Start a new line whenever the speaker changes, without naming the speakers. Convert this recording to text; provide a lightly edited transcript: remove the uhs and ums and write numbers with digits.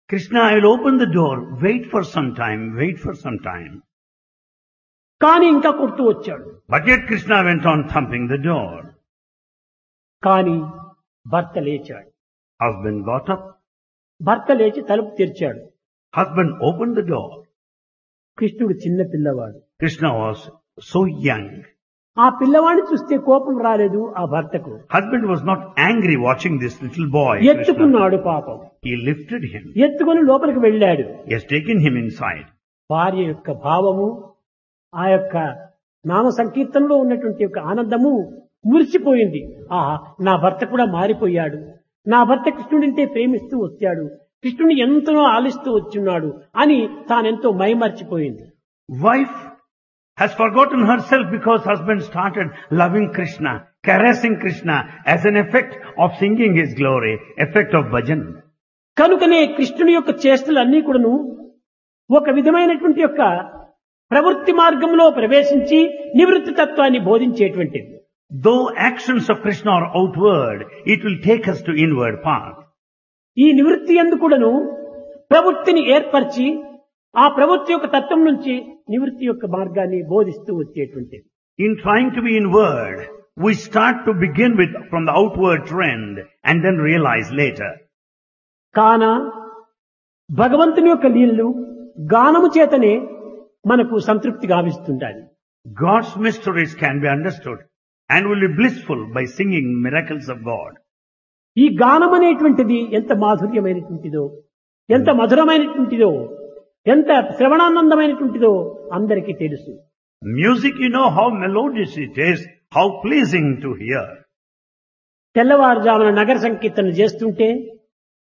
Krishna, I will open the door. Wait for some time. Wait for some time.
కానీ ఇంకా కొడుతూ వచ్చాడు.
But yet Krishna went on thumping the door.
కానీ భర్త లేచాడు.
Husband got up.
భర్త లేచి తలుపు తెరిచాడు.
Husband opened the door.
కృష్ణుడు చిన్న పిల్లవాడు.
Krishna was so young.
ఆ పిల్లవాడిని చూస్తే కోపం రాలేదు ఆ భర్తకు.
Husband was not angry watching this little boy. Krishna.
ఎత్తుకున్నాడు పాపం.
He lifted him.
ఎత్తుకొని లోపలికి వెళ్ళాడు.
He has taken him inside.
భార్య యొక్క భావము, ఆ యొక్క నామ సంకీర్తనలో ఉన్నటువంటి యొక్క ఆనందము మురిసిపోయింది. ఆహా, నా భర్త కూడా మారిపోయాడు, నా భర్త కృష్ణుడింటే ప్రేమిస్తూ వచ్చాడు, కృష్ణుని ఎంతనో ఆలిస్తూ వచ్చున్నాడు అని తానెంతో మైమర్చిపోయింది.
Wife has forgotten herself because husband started loving Krishna, caressing Krishna as an effect of singing his glory, effect of bhajan.
కనుకనే కృష్ణుని యొక్క చేష్టలు అన్నీ కూడాను ఒక విధమైనటువంటి యొక్క ప్రవృత్తి మార్గంలో ప్రవేశించి నివృత్తి తత్వాన్ని బోధించేటువంటిది.
Though actions of Krishna are outward, it will take us to inward path.
ఈ నివృత్తి యందు కూడాను ప్రవృత్తిని ఏర్పరిచి ఆ ప్రవృత్తి యొక్క తత్వం నుంచి నివృత్తి యొక్క మార్గాన్ని బోధిస్తూ వచ్చేటువంటిది.
In trying to be inward, we start to begin with from the outward trend and then realize later.
కాన భగవంతుని యొక్క లీలలు గానము చేతనే మనకు సంతృప్తి గావిస్తుంటాయి.
God's mysteries can be understood and will be blissful by singing miracles of God.
ఈ గానం అనేటువంటిది ఎంత మాధుర్యమైనటువంటిదో, ఎంత మధురమైనటువంటిదో, ఎంత శ్రవణానందమైనటువంటిదో అందరికీ తెలుసు.
Music, you know how melodious it is, how pleasing to hear.
తెల్లవారుజామున నగర సంకీర్తన చేస్తుంటే